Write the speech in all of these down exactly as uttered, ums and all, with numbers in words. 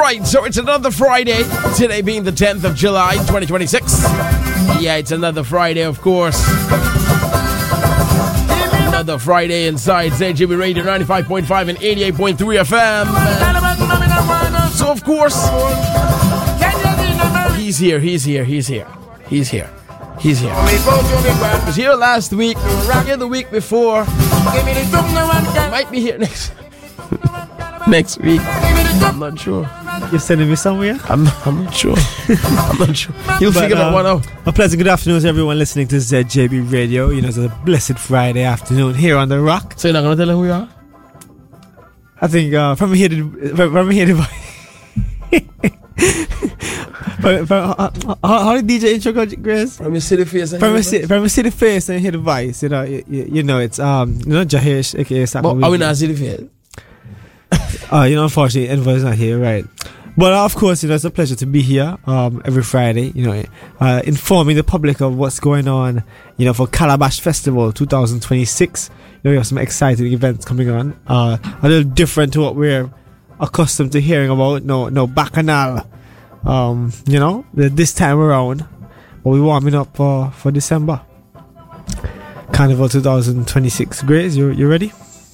Alright, so it's another Friday. Today being the tenth of July, twenty twenty-six. Yeah, it's another Friday, of course. Another Friday inside Z J B Radio ninety-five point five and eighty-eight point three F M. So, of course, he's here, he's here, he's here, he's here, he's here. He was here last week, here the week before. He might be here next next week. I'm not sure. You're sending me somewhere? I'm, I'm not sure. I'm not sure. You'll But, figure that um, one out. A pleasant good afternoon to everyone listening to Z J B Radio. You know, it's a blessed Friday afternoon here on the Rock. So you're not going to tell him who you are? I think uh, from here to from, from here to from, from, uh, how, how did D J intro go, Grace? From your city face and From a your city, from a city face and hit the voice. You know, you, you, you know it's um, you know Jahesh, aka Saka. But are we not city face? Uh, you know, unfortunately, Envo is not here, right? But uh, of course, you know, it's a pleasure to be here um, every Friday, you know, uh, informing the public of what's going on, you know, for Calabash Festival twenty twenty-six. You know, we have some exciting events coming on, uh, a little different to what we're accustomed to hearing about. No, no bacchanal, um, you know, this time around. But we're warming up for, for December. Carnival twenty twenty-six. Grace, you you ready?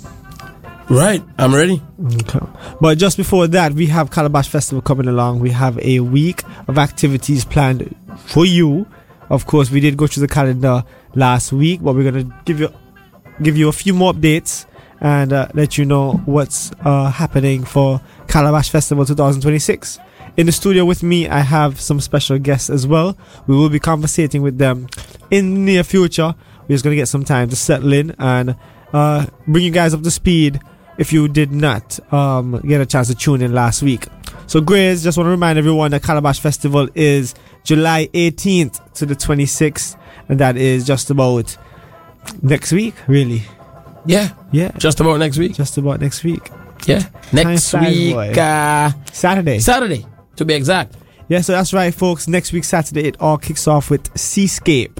Right, I'm ready. Okay. But just before that, we have Calabash Festival coming along. We have a week of activities planned for you. Of course, we did go through the calendar last week, but we're going to give you give you a few more updates and uh, let you know what's uh, happening for Calabash Festival twenty twenty-six. In the studio with me, I have some special guests as well. We will be conversating with them in the near future. We're just going to get some time to settle in and uh, bring you guys up to speed if you did not um, get a chance to tune in last week. So, Grace, just want to remind everyone that Calabash Festival is July eighteenth to the twenty-sixth, and that is just about next week, really. Yeah, Yeah, just about next week. just about next week. Yeah, next Time flies, week, boy. uh, Saturday. Saturday, to be exact. Yeah, so that's right, folks. Next week, Saturday, it all kicks off with Seascape.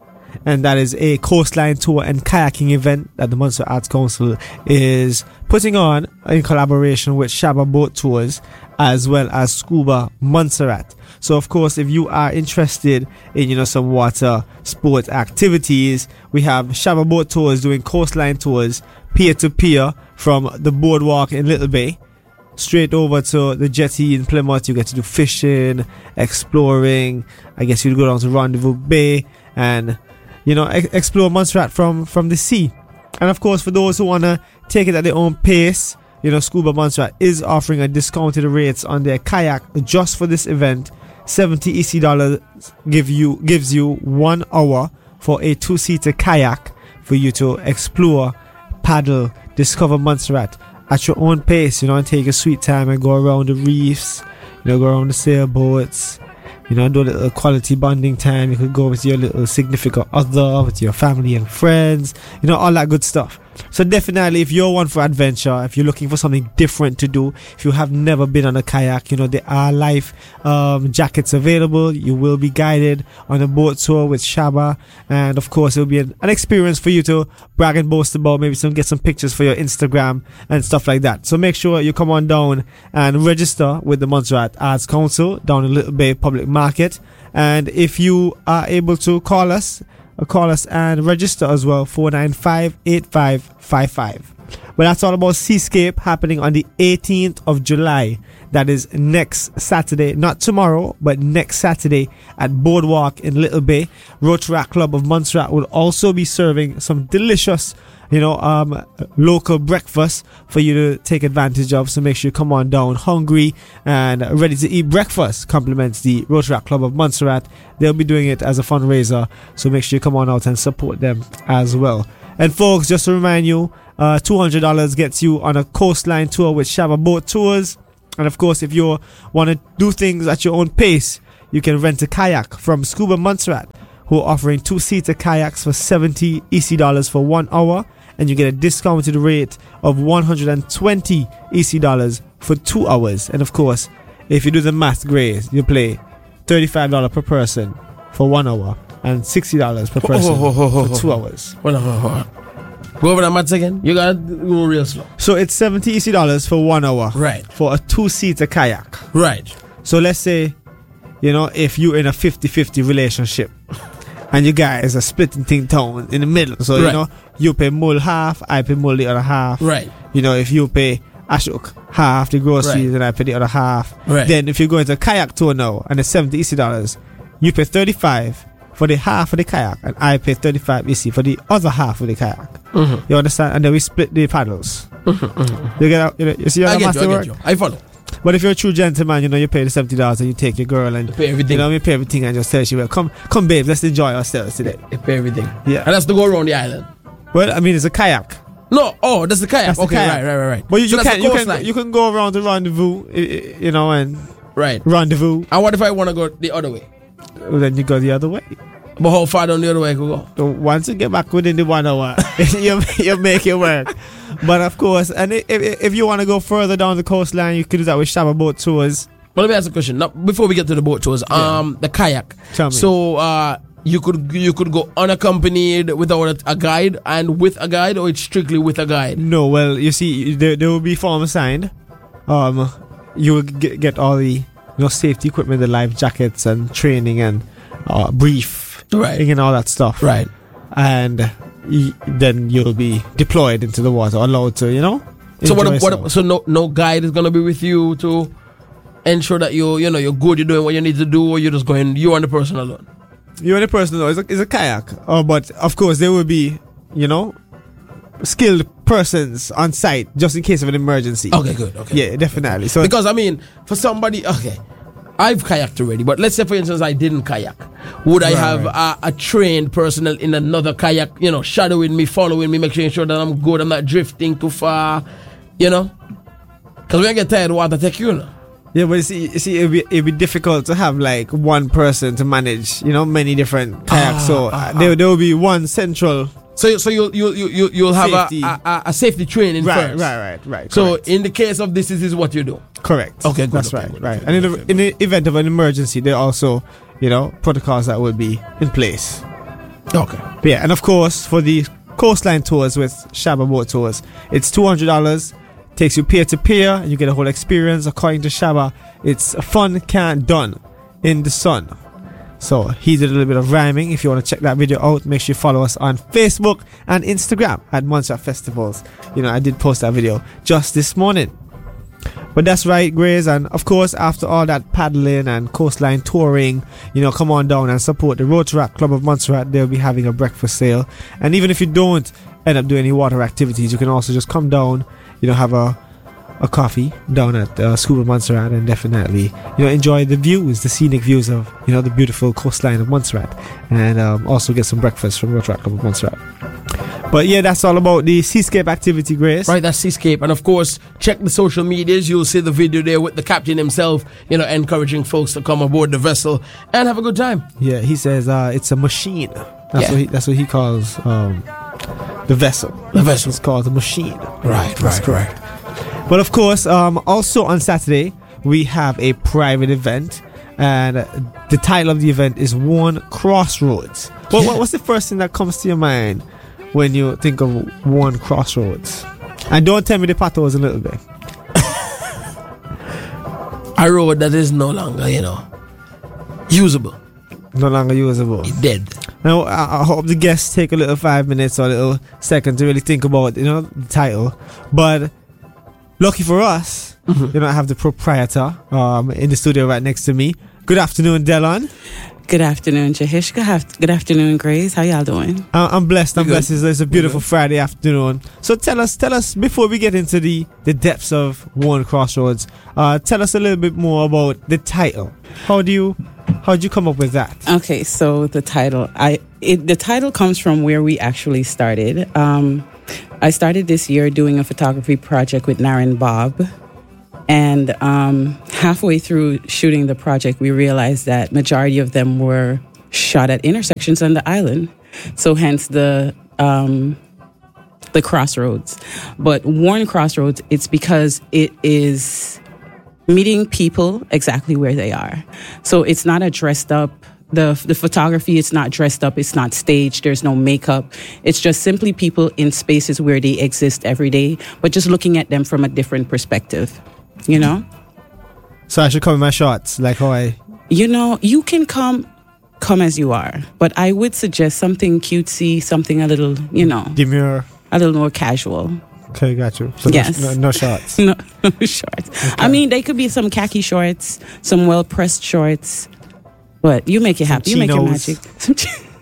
And that is a coastline tour and kayaking event that the Munster Arts Council is putting on in collaboration with Shabba Boat Tours as well as Scuba Montserrat. So, of course, if you are interested in, you know, some water sport activities, we have Shabba Boat Tours doing coastline tours peer-to-peer from the boardwalk in Little Bay straight over to the jetty in Plymouth. You get to do fishing, exploring. I guess you'd go down to Rendezvous Bay and, you know, ex- explore Montserrat from, from the sea. And of course, for those who want to take it at their own pace, you know, Scuba Montserrat is offering a discounted rates on their kayak just for this event. seventy E C dollars give you, gives you one hour for a two-seater kayak for you to explore, paddle, discover Montserrat at your own pace, you know, and take a sweet time and go around the reefs, you know, go around the sailboats, you know, do a little quality bonding time. You could go with your little significant other, with your family and friends, you know, all that good stuff. So definitely, if you're one for adventure, if you're looking for something different to do, if you have never been on a kayak, you know, there are life um, jackets available. You will be guided on a boat tour with Shabba, and of course, it will be an, an experience for you to brag and boast about. Maybe some get some pictures for your Instagram and stuff like that. So make sure you come on down and register with the Montserrat Arts Council down in Little Bay Public Market. And if you are able to call us, call us and register as well, four nine five, eight five five five. But that's all about Seascape, happening on the eighteenth of July. That is next Saturday, not tomorrow, but next Saturday at Boardwalk in Little Bay. Rotaract Club of Montserrat will also be serving some delicious, you know, um, local breakfast for you to take advantage of. So make sure you come on down hungry and ready to eat breakfast. Compliments the Rotaract Club of Montserrat. They'll be doing it as a fundraiser. So make sure you come on out and support them as well. And folks, just to remind you, uh, two hundred dollars gets you on a coastline tour with Shabba Boat Tours. And of course, if you want to do things at your own pace, you can rent a kayak from Scuba Montserrat, who are offering two-seater kayaks for seventy E C dollars for one hour. And you get a discounted rate of one hundred twenty E C dollars for two hours. And of course, if you do the math, Grace, you pay thirty-five dollars per person for one hour and sixty dollars per person oh, oh, oh, oh, for two hours. Well, oh, oh. Go over the maths again. You gotta go real slow. So it's seventy E C dollars for one hour. Right. For a two-seater kayak. Right. So let's say, you know, if you're in a fifty-fifty relationship and you guys are splitting things down in the middle. So, right. you know, you pay more half, I pay more the other half. Right. You know, if you pay Ashok half the groceries right. and I pay the other half. Right. Then if you go into a kayak tour now and it's seventy E C dollars, you pay thirty-five for the half of the kayak and I pay thirty-five E C for the other half of the kayak. Mm-hmm. You understand? And then we split the paddles. Mm-hmm, mm-hmm. You get, you, know, you see how I the get you, I work? get you. I follow. But if you're a true gentleman, you know, you pay the seventy dollars and you take your girl and you pay everything. You know, you pay everything and just tell she, well, come, come, babe, let's enjoy ourselves today. You pay everything. Yeah. And that's to go around the island. Well, I mean, it's a kayak. No, oh, that's the kayak. That's okay, the kayak. right, right, right, right. But you, so you can, you can, you can go around the rendezvous, you know, and right, rendezvous. And what if I want to go the other way? Well, then you go the other way. But how far down the other way I could go? So once you get back within the one hour, you you make it work. But of course, and if if you want to go further down the coastline, you could do that with Shabba boat tours. Well, let me ask a question. Now, before we get to the boat tours, yeah. um, the kayak. Tell me. So, uh, you could you could go unaccompanied without a guide and with a guide, or it's strictly with a guide? No. Well, you see, there, there will be form assigned. Um, you will get, get all the you know safety equipment, the life jackets and training and uh, brief. Right. And all that stuff. Right. And y- then you'll be deployed into the water, allowed to, you know. So what? What? So no, no guide is gonna be with you to ensure that you, you know, you're good, you're doing what you need to do, or you're just going, you and the person alone. You and the person alone. It's a, it's a kayak. Oh, but of course there will be, you know, skilled persons on site just in case of an emergency. Okay, good. Okay. Yeah, definitely. So because I mean, for somebody, okay. I've kayaked already, but let's say, for instance, I didn't kayak. Would I right, have right. A, a trained personnel in another kayak, you know, shadowing me, following me, making sure that I'm good, I'm not drifting too far, you know? Because when I get tired, water take you, you know? Yeah, but you see, you see it'd, be, it'd be difficult to have like one person to manage, you know, many different kayaks. Ah, so uh, ah, there, there will be one central. So, so you'll you you you'll have a, a a safety training right, first. Right, right, right. So correct. in the case of this, this is what you do. Correct. Okay, good. That's okay, right, good, right. Okay, and in okay, the, in the event of an emergency, there are also, you know, protocols that will be in place. Okay. But yeah, and of course, for the coastline tours with Shabba boat tours, it's two hundred dollars. Takes you peer to peer, and you get a whole experience. According to Shabba, it's fun can't done in the sun. So he did a little bit of rhyming. If you want to check that video out, make sure you follow us on Facebook and Instagram at Montserrat Festivals. You know, I did post that video just this morning. But that's right, Grace. And of course, after all that paddling and coastline touring, you know, come on down and support the Rotaract Club of Montserrat. They'll be having a breakfast sale. And even if you don't end up doing any water activities, you can also just come down, you know, have a a coffee down at uh, School of Montserrat and definitely, you know, enjoy the views, the scenic views of, you know, the beautiful coastline of Montserrat, and um, also get some breakfast from Rotaract Club of Montserrat. But yeah, that's all about the Seascape activity, Grace. Right, that's Seascape. And of course, check the social medias. You'll see the video there with the captain himself, you know, encouraging folks to come aboard the vessel and have a good time. Yeah, he says uh, it's a machine. That's, yeah. what he, that's what he calls um, the vessel. The vessel. It's called the machine. Right, that's right, correct. right. But of course, um, also on Saturday, we have a private event. And the title of the event is One Crossroads. Well, yeah. What's the first thing that comes to your mind when you think of One Crossroads? And don't tell me the potholes a little bit. A road that is no longer, you know, usable. No longer usable. It's dead. Now, I, I hope the guests take a little five minutes or a little second to really think about, you know, the title. But lucky for us, mm-hmm. you know, I have the proprietor um, in the studio right next to me. Good afternoon, Delon. Good afternoon, Jahish. Good, af- good afternoon, Grace. How y'all doing? Uh, I'm blessed. I'm We're blessed. It's, it's a beautiful Friday afternoon. So tell us, tell us before we get into the, the depths of One Crossroads. Uh, tell us a little bit more about the title. How do you, how did you come up with that? Okay, so the title, I it, the title comes from where we actually started. Um, I started this year doing a photography project with Naren Bob. And um, halfway through shooting the project, we realized that majority of them were shot at intersections on the island. So hence the um, the crossroads. But One Crossroads, it's because it is meeting people exactly where they are. So it's not a dressed up the the photography, it's not dressed up, it's not staged, there's no makeup. It's just simply people in spaces where they exist every day, but just looking at them from a different perspective, you know? So I should come in my shorts, like how I... You know, you can come come as you are, but I would suggest something cutesy, something a little, you know, demure, a little more casual. Okay, got you. So yes. no, no, no shorts. no, no shorts. Okay. I mean, they could be some khaki shorts, some well-pressed shorts, but you make it happen. You make your magic. Some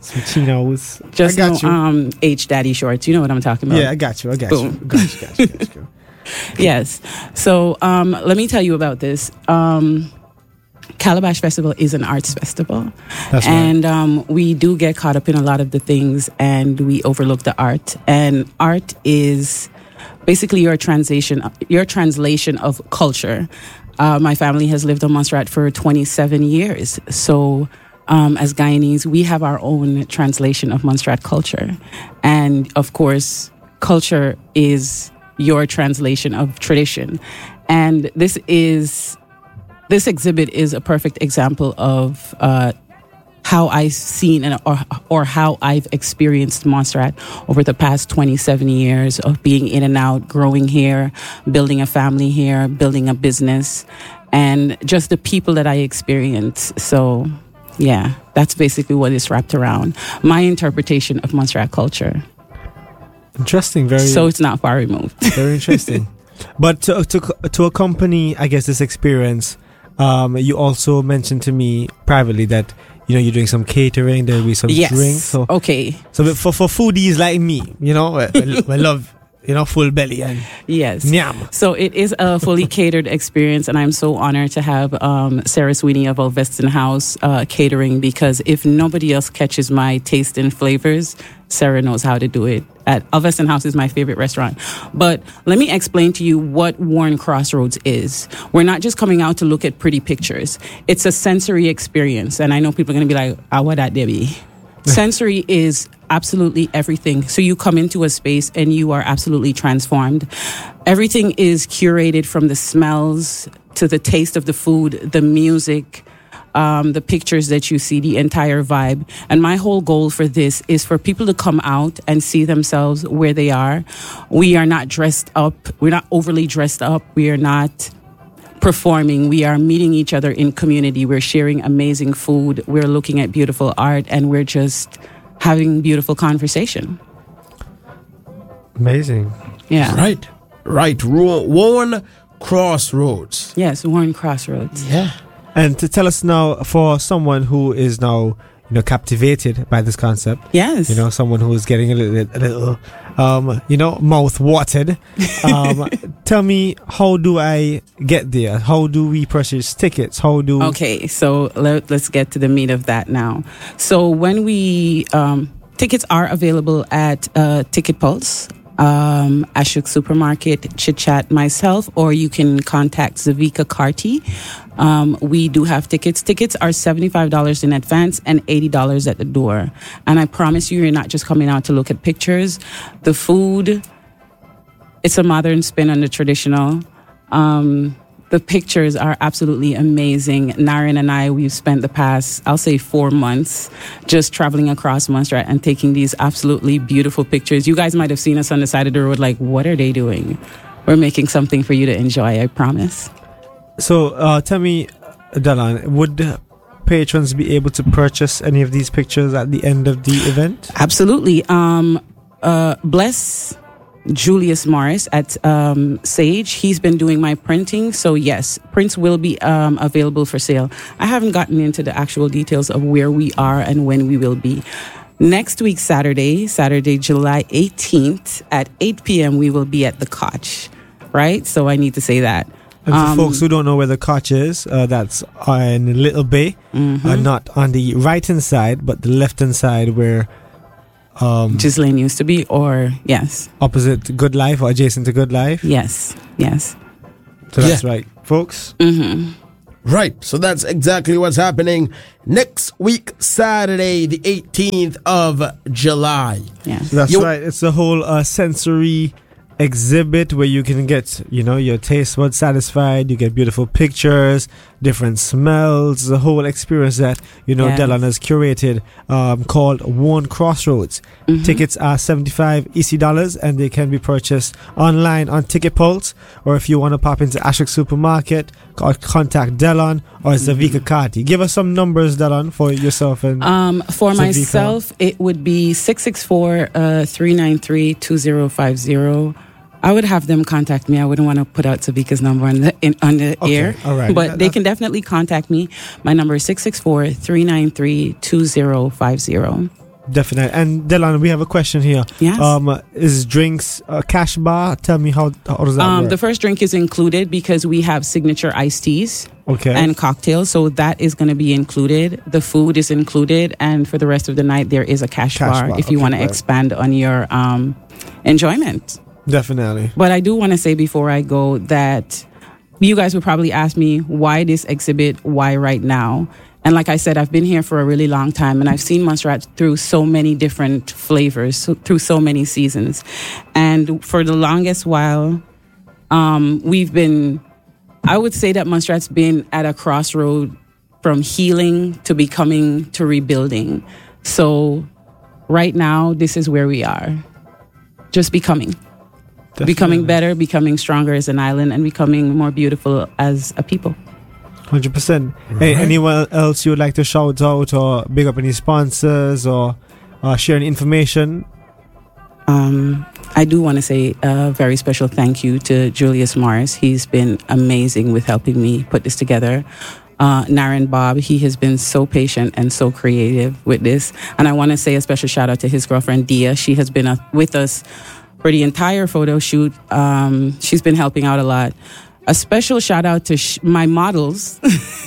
chinos. Just no um, H Daddy shorts. You know what I'm talking about. Yeah, I got you. I got Boom. you. Got you, got you, got you. Yes. So um, let me tell you about this. Um, Calabash Festival is an arts festival. That's and right. um, we do get caught up in a lot of the things and we overlook the art. And art is basically your translation, your translation of culture. Uh, my family has lived on Montserrat for twenty-seven years. So um, as Guyanese, we have our own translation of Montserrat culture. And of course, culture is your translation of tradition. And this is... This exhibit is a perfect example of uh, how I've seen and, or, or how I've experienced Montserrat over the past twenty-seven years of being in and out, growing here, building a family here, building a business, and just the people that I experience. So, yeah, that's basically what it's wrapped around. My interpretation of Montserrat culture. Interesting. Very. So it's not far removed. Very interesting. But to, to, to accompany, I guess, this experience... Um, you also mentioned to me privately that, you know, you're doing some catering, there'll be some yes. drinks. So, okay. So for, for foodies like me, you know, we, we love, you know, full belly and yes. Nyam. So it is a fully catered experience, and I'm so honored to have um, Sarah Sweeney of Alveston House uh, catering, because if nobody else catches my taste and flavors, Sarah knows how to do it. At Alveston House is my favorite restaurant. But let me explain to you what Warren Crossroads is. We're not just coming out to look at pretty pictures. It's a sensory experience. And I know people are going to be like, ah, what that, Debbie? Sensory is absolutely everything. So you come into a space and you are absolutely transformed. Everything is curated, from the smells to the taste of the food, the music, Um, the pictures that you see, the entire vibe. And my whole goal for this is for people to come out and see themselves where they are. We are not dressed up. We're not overly dressed up. We are not performing. We are meeting each other in community. We're sharing amazing food. We're looking at beautiful art, and we're just having beautiful conversation. Amazing. Yeah. Right. Right. Warren Crossroads. Yes, Warren Crossroads. Yeah. And to tell us now, for someone who is now, you know, captivated by this concept. Yes. You know, someone who is getting a little, a little, um, you know, mouth watered. Um, tell me, how do I get there? How do we purchase tickets? How do? Okay, so let, let's get to the meat of that now. So when we um, tickets are available at uh, Ticket Pulse. Um, Ashok Supermarket, Chit Chat, myself, or you can contact Zavika Carty. Um, we do have tickets. Tickets are seventy-five dollars in advance and eighty dollars at the door. And I promise you, you're not just coming out to look at pictures. The food, it's a modern spin on the traditional. Um, the pictures are absolutely amazing. Naren and I, we've spent the past, I'll say four months just traveling across Montserrat and taking these absolutely beautiful pictures. You guys might have seen us on the side of the road like, what are they doing? We're making something for you to enjoy, I promise. So uh, tell me, Dalan, would patrons be able to purchase any of these pictures at the end of the event? Absolutely. Um, uh, bless Julius Morris at um, Sage. He's been doing my printing. So yes, prints will be um, available for sale. I haven't gotten into the actual details of where we are and when we will be. Next week, Saturday, Saturday, July eighteenth at eight p.m., we will be at the Koch, right? So I need to say that. And for Um, folks who don't know where the Koch is, uh, that's on Little Bay, Mhm. uh, not on the right-hand side, but the left-hand side where um, Ghislaine used to be, or yes, opposite Good Life or adjacent to Good Life. yes, yes. So that's Yeah. right, folks. Mm-hmm. Right. So that's exactly what's happening next week, Saturday, the eighteenth of July. Yes. That's You- right. It's the whole uh, sensory exhibit where you can get, you know, your taste buds satisfied. You get beautiful pictures, different smells, the whole experience that, you know, Yes. Delon has curated, um, called One Crossroads. Mhm. Tickets are seventy-five E C dollars and they can be purchased online on Ticket Pulse, or if you want to pop into Ashok Supermarket, co- contact Delon or Zavika Kati. Give us some numbers, Delon, for yourself and Um, for Zavika. myself, it would be six six four, three nine three, two zero five zero. I would have them contact me. I wouldn't want to put out Savika's number on the, in, on the Okay, air. all right. But That- they that- can definitely contact me. My number is six six four, three nine three, two zero five zero. Definitely. And Delon, we have a question here. Yes. Um, is drinks a cash bar? Tell me how, how does that Um, work? the first drink is included because we have signature iced teas Okay. and cocktails. So that is going to be included. The food is included. And for the rest of the night, there is a cash, Cash bar, bar, if you okay, want to right. expand on your um, enjoyment. Definitely. But I do want to say before I go that you guys would probably ask me why this exhibit, why right now? And like I said, I've been here for a really long time and I've seen Montserrat through so many different flavors, so, through so many seasons. And for the longest while, um, we've been, I would say that Montserrat's been at a crossroad from healing to becoming to rebuilding. So right now, this is where we are. Just becoming. Becoming better, becoming stronger as an island, and becoming more beautiful as a people. one hundred percent. Hey, anyone else you would like to shout out or big up any sponsors or uh, share any information? Um, I do want to say a very special thank you to Julius Morris. He's been amazing with helping me put this together. Uh, Naren Bob, he has been so patient and so creative with this. And I want to say a special shout out to his girlfriend, Dia. She has been uh, with us for the entire photo shoot. Um, she's been helping out a lot. A special shout out to sh- my models.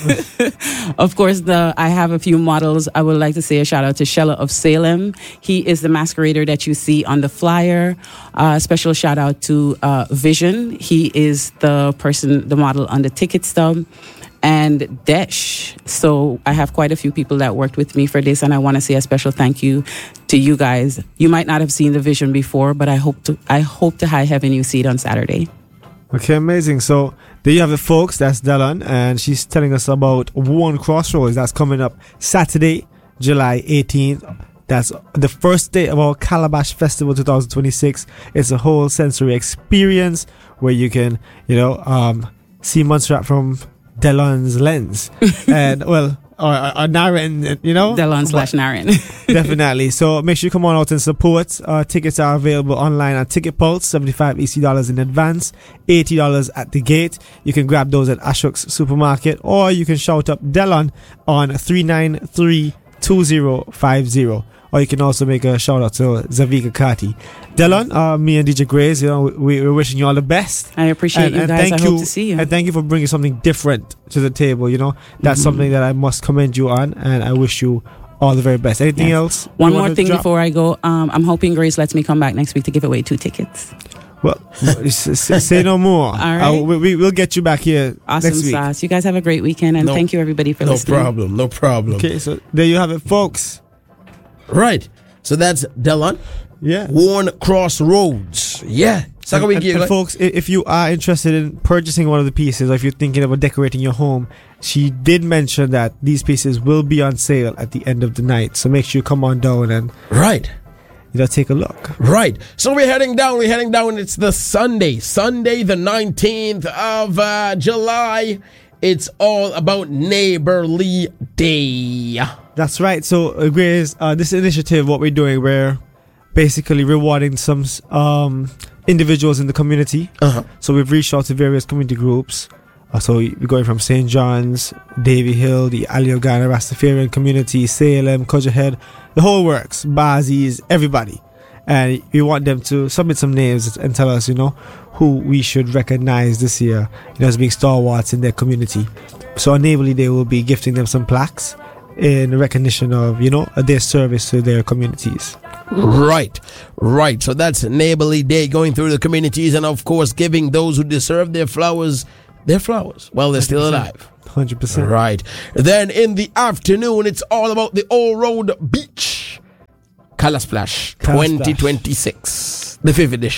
Of course, the I have a few models. I would like to say a shout out to Shella of Salem. He is the masquerader that you see on the flyer. Uh, special shout out to uh, Vision. He is the person, the model on the ticket stub. And Desh. So I have quite a few people that worked with me for this, and I want to say a special thank you to you guys. You might not have seen the vision before, but I hope to I hope to high heaven you see it on Saturday. Okay, amazing. So there you have it, folks. That's Delon, and she's telling us about One Crossroads. That's coming up Saturday, July eighteenth. That's the first day of our Calabash Festival twenty twenty-six. It's a whole sensory experience where you can, you know, um, see Montserrat from Delon's lens. And, well, or, or, or Naren, you know? Delon slash Naren. Definitely. So make sure you come on out and support. Uh, tickets are available online at Ticket Pulse, seventy-five E C dollars in advance, eighty dollars at the gate. You can grab those at Ashok's Supermarket, or you can shout up Delon on three nine three, two zero five zero. Or you can also make a shout out to Zavika Kati. Delon, uh, me and D J Grace, you know, we, we're wishing you all the best. I appreciate you guys. I hope to see you. And thank you for bringing something different to the table. You know, that's Mhm. something that I must commend you on, and I wish you all the very best. Anything Yes. else? One you more want to thing drop? before I go. Um, I'm hoping Grace lets me come back next week to give away two tickets. Well, s- s- say no more. All right. Uh, we, we, we'll get you back here Awesome next week. sauce. You guys have a great weekend, and No- thank you everybody for No listening. problem. No problem. Okay, so there you have it, folks. Right. So that's Delon. Yeah. One Crossroads. Yeah. And, and, and Like, folks, i- if you are interested in purchasing one of the pieces, or if you're thinking about decorating your home, she did mention that these pieces will be on sale at the end of the night. So make sure you come on down and, right. you know, take a look. Right. So we're heading down. We're heading down. It's the Sunday. Sunday, the nineteenth of uh, July. It's all about Neighborly Day. That's right. So, uh, Grace, uh, this initiative, what we're doing, we're basically rewarding some um, individuals in the community. Uh-huh. So we've reached out to various community groups. Uh, so we're going from Saint John's, Davy Hill, the Aliogana Rastafarian community, Salem, Kojahead, the whole works, Bazis, everybody. And we want them to submit some names and tell us, you know, who we should recognize this year, you know, as being stalwarts in their community. So on Neighborly Day, we'll be gifting them some plaques in recognition of, you know, their service to their communities. Right, right. So that's Neighborly Day, going through the communities and, of course, giving those who deserve their flowers their flowers while they're still alive. one hundred percent. Right. Then in the afternoon, it's all about the Old Road Beach Color Splash Color twenty twenty-six, the fifth edition.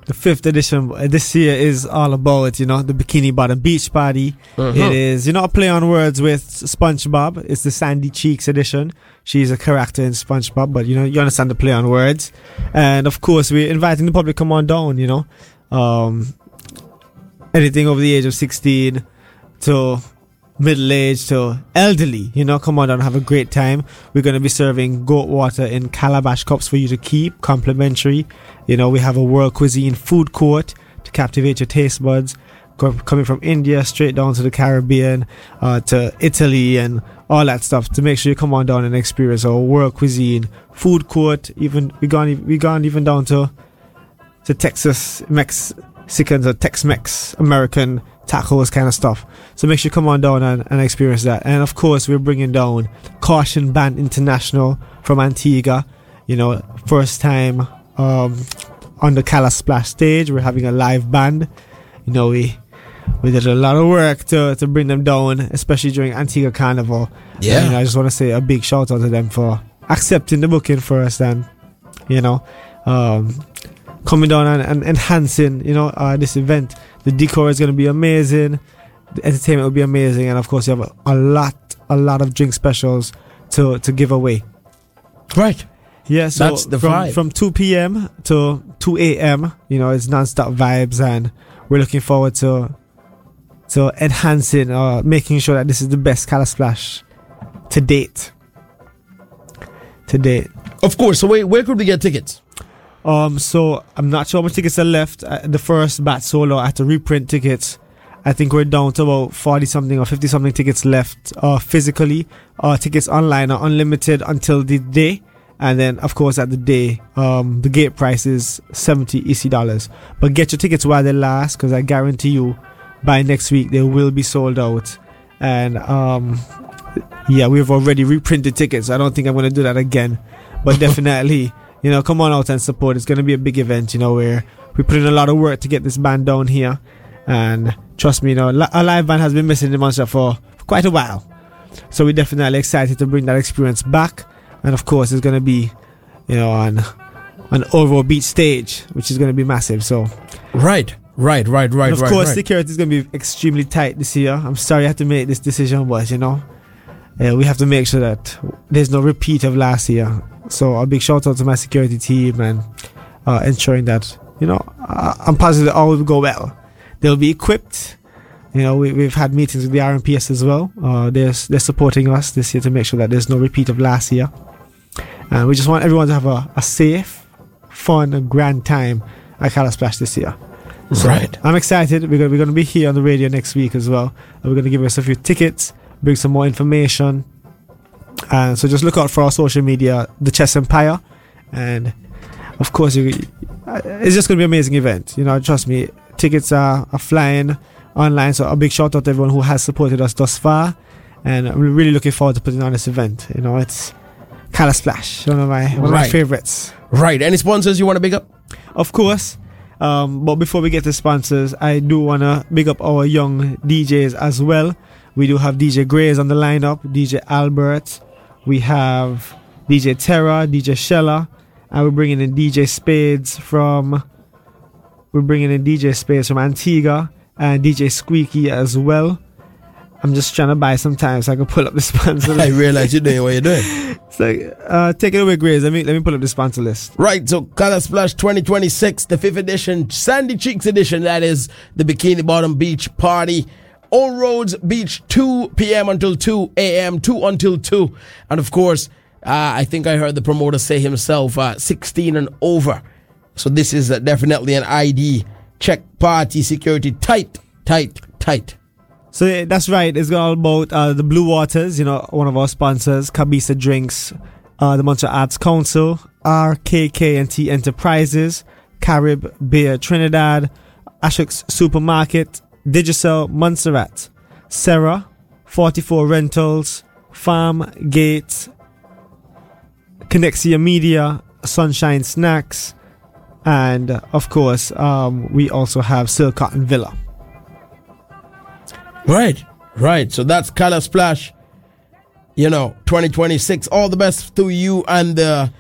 the fifth edition this year is all about, you know, the Bikini Bottom Beach Party. Uh-huh. It is, you know, a play on words with SpongeBob. It's the Sandy Cheeks edition. She's a character in SpongeBob, but, you know, you understand the play on words. And, of course, we're inviting the public to come on down, you know. Um, anything over the age of sixteen to middle-aged to elderly, you know, come on down and have a great time. We're going to be serving goat water in calabash cups for you to keep, complimentary. You know, we have a world cuisine food court to captivate your taste buds, coming from India straight down to the Caribbean, uh, to Italy and all that stuff, to make sure you come on down and experience our world cuisine food court. Even we gone we gone even down to to Texas Mexicans or Tex-Mex American tacos kind of stuff. So make sure you come on down and, and experience that. And of course, we're bringing down Caution Band International from Antigua. You know, first time um, on the Cala Splash stage. We're having a live band. You know, we we did a lot of work to to bring them down, especially during Antigua Carnival. Yeah. And, you know, I just want to say a big shout out to them for accepting the booking first and, you know, um, coming down and, and enhancing, you know, uh, this event. The decor is going to be amazing. The entertainment will be amazing. And of course, you have a, a lot, a lot of drink specials to, to give away. Right. Yeah, so that's the from, vibe. From two p.m. to two a.m., you know, it's non-stop vibes. And we're looking forward to to enhancing, uh, making sure that this is the best Cala Splash to date. To date. Of course. So wait, where could we get tickets? Um, so I'm not sure how much tickets are left. Uh, the first batch solo, I had to reprint tickets. I think we're down to about forty something or fifty something tickets left, uh, physically. Uh, tickets online are unlimited until the day. And then, of course, at the day, um, the gate price is seventy E C dollars. But get your tickets while they last, because I guarantee you, by next week, they will be sold out. And, um, yeah, we've already reprinted tickets. I don't think I'm going to do that again. But definitely, you know, come on out and support. It's going to be a big event, you know, where we put in a lot of work to get this band down here. And trust me, you know, a live band has been missing in Munster for, for quite a while. So we're definitely excited to bring that experience back. And of course, it's going to be, you know, on an Oro Beach stage, which is going to be massive. So, right, right, right, right, and of right. course, right. security is going to be extremely tight this year. I'm sorry I had to make this decision, but you know, uh, we have to make sure that there's no repeat of last year. So a big shout out to my security team and uh, ensuring that, you know, uh, I'm positive that all will go well. They'll be equipped. You know, we, we've had meetings with the R M P S as well. Uh, they're, they're supporting us this year to make sure that there's no repeat of last year. And we just want everyone to have a, a safe, fun, and grand time at Cala Splash this year. So right. I'm excited. We're going we're to be here on the radio next week as well. And we're going to give us a few tickets, bring some more information. And so just look out for our social media, The Chess Empire. And of course, you, it's just going to be an amazing event. You know, trust me, tickets are, are flying online. So a big shout out to everyone who has supported us thus far. And I'm really looking forward to putting on this event. You know, it's Cala Splash, one of my one of right. my favorites. Right. Any sponsors you want to big up? Of course. Um, but before we get to sponsors, I do want to big up our young D Js as well. We do have D J Grays on the lineup, D J Albert. We have D J Terra, D J Shella. And we're bringing in D J Spades from... We're bringing in D J Spades from Antigua. And D J Squeaky as well. I'm just trying to buy some time so I can pull up the sponsor list. I realize you're doing what you're doing. So, uh, take it away, Grace. Let me let me pull up the sponsor list. Right, so Cala Splash twenty twenty-six, the fifth edition, Sandy Cheeks edition, that is the Bikini Bottom Beach Party. All Roads Beach, two p.m. until two a.m., two until two. And of course, uh, I think I heard the promoter say himself, uh, sixteen and over. So this is uh, definitely an I D check party, security tight, tight, tight. So yeah, that's right. It's all about uh, the Blue Waters, you know, one of our sponsors, Cabisa Drinks, uh, the Munster Arts Council, R K K and T Enterprises, Carib Beer Trinidad, Ashok's Supermarket, Digicel Montserrat, Sarah, forty-four Rentals, Farm Gate, Connexia Media, Sunshine Snacks, and of course, um, we also have Silk Cotton Villa. Right, right. So that's Cala Splash, you know, twenty twenty-six. All the best to you and the